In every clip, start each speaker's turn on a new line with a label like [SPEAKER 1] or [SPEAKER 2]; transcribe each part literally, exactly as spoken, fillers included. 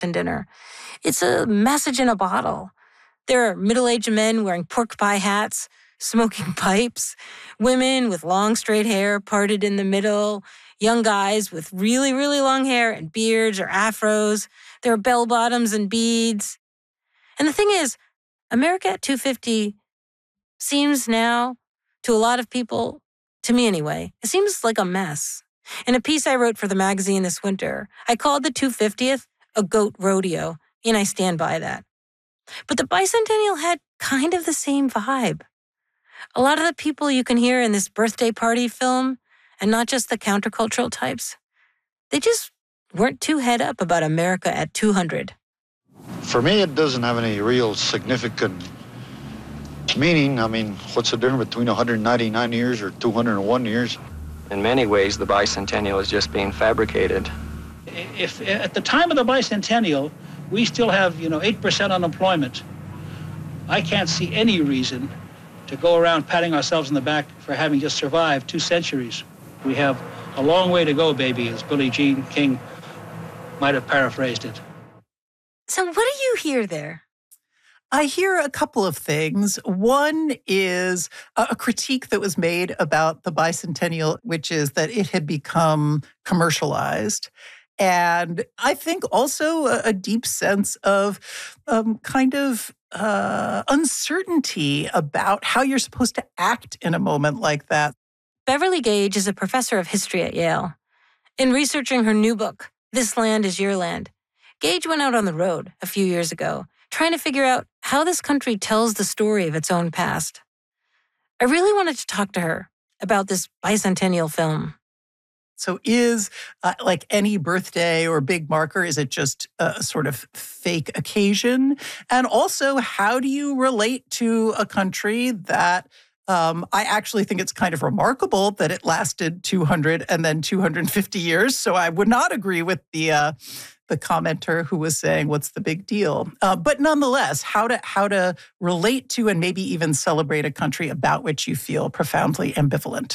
[SPEAKER 1] dinner. It's a message in a bottle. There are middle-aged men wearing pork pie hats, smoking pipes, women with long straight hair parted in the middle, young guys with really, really long hair and beards or afros. There are bell-bottoms and beads. And the thing is, America at two fifty seems now, to a lot of people, to me anyway, it seems like a mess. In a piece I wrote for the magazine this winter, I called the two fiftieth a goat rodeo, and I stand by that. But the bicentennial had kind of the same vibe. A lot of the people you can hear in this birthday party film, and not just the countercultural types, they just weren't too head up about America at two hundred.
[SPEAKER 2] For me, it doesn't have any real significant meaning. I mean, what's the difference between one hundred ninety-nine years or two hundred one years?
[SPEAKER 3] In many ways, the bicentennial is just being fabricated.
[SPEAKER 4] If at the time of the bicentennial, we still have, you know, eight percent unemployment, I can't see any reason to go around patting ourselves on the back for having just survived two centuries. We have a long way to go, baby, as Billie Jean King might have paraphrased it.
[SPEAKER 1] So what do you hear there?
[SPEAKER 5] I hear a couple of things. One is a critique that was made about the bicentennial, which is that it had become commercialized. And I think also a, a deep sense of um, kind of uh, uncertainty about how you're supposed to act in a moment like that.
[SPEAKER 1] Beverly Gage is a professor of history at Yale. In researching her new book, This Land is Your Land, Gage went out on the road a few years ago, trying to figure out how this country tells the story of its own past. I really wanted to talk to her about this bicentennial film.
[SPEAKER 5] So is, uh, like any birthday or big marker, is it just a sort of fake occasion? And also, how do you relate to a country that um, I actually think it's kind of remarkable that it lasted two hundred and then two hundred fifty years. So I would not agree with the uh, the commenter who was saying, what's the big deal? Uh, but nonetheless, how to how to relate to and maybe even celebrate a country about which you feel profoundly ambivalent.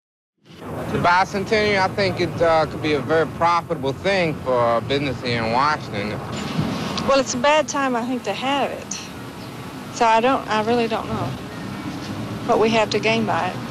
[SPEAKER 6] The bicentennial, I think it uh, could be a very profitable thing for business here in Washington.
[SPEAKER 7] Well, it's a bad time, I think, to have it. So I don't, I really don't know what we have to gain by it.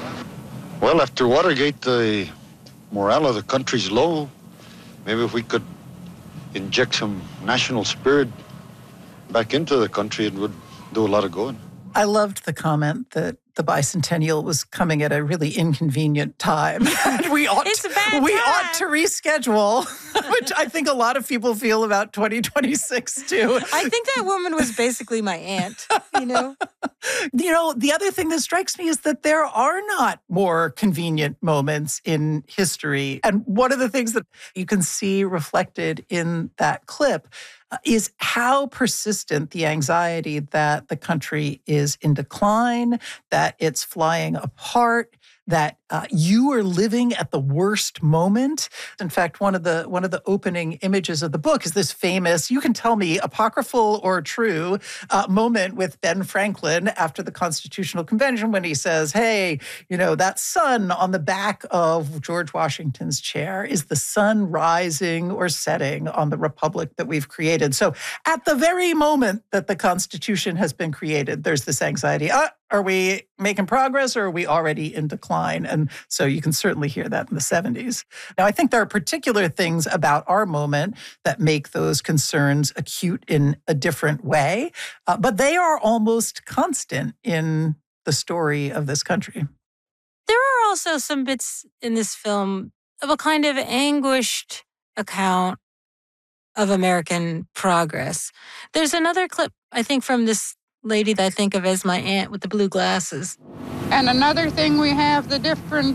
[SPEAKER 2] Well, after Watergate, the morale of the country's low. Maybe if we could inject some national spirit back into the country, it would do a lot of good.
[SPEAKER 5] I loved the comment that the bicentennial was coming at a really inconvenient time. we ought
[SPEAKER 1] it's
[SPEAKER 5] to,
[SPEAKER 1] a bad
[SPEAKER 5] we
[SPEAKER 1] time.
[SPEAKER 5] ought to reschedule, which I think a lot of people feel about twenty twenty-six too.
[SPEAKER 1] I think that woman was basically my aunt, you know?
[SPEAKER 5] You know, the other thing that strikes me is that there are not more convenient moments in history. And one of the things that you can see reflected in that clip uh, is how persistent the anxiety that the country is in decline, that it's flying apart, that uh, you are living at the worst moment. In fact, one of the one of the opening images of the book is this famous, you can tell me, apocryphal or true, uh, moment with Ben Franklin after the Constitutional Convention when he says, hey, you know, that sun on the back of George Washington's chair is the sun rising or setting on the republic that we've created. So at the very moment that the Constitution has been created, there's this anxiety. Uh, Are we making progress or are we already in decline? And so you can certainly hear that in the seventies. Now, I think there are particular things about our moment that make those concerns acute in a different way, uh, but they are almost constant in the story of this country.
[SPEAKER 1] There are also some bits in this film of a kind of anguished account of American progress. There's another clip, I think, from this lady that I think of as my aunt with the blue glasses.
[SPEAKER 8] And another thing we have, the different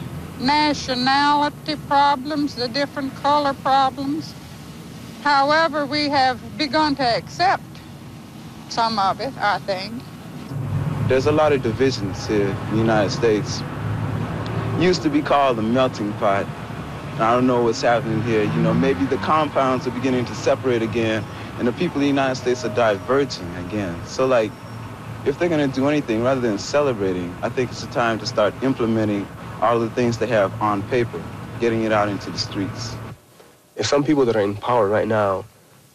[SPEAKER 8] nationality problems, the different color problems. However, we have begun to accept some of it, I think.
[SPEAKER 9] There's a lot of divisions here in the United States. Used to be called the melting pot. I don't know what's happening here. You know, maybe the compounds are beginning to separate again, and the people in the United States are diverging again. So, like, if they're going to do anything rather than celebrating, I think it's a time to start implementing all the things they have on paper, getting it out into the streets.
[SPEAKER 3] If some people that are in power right now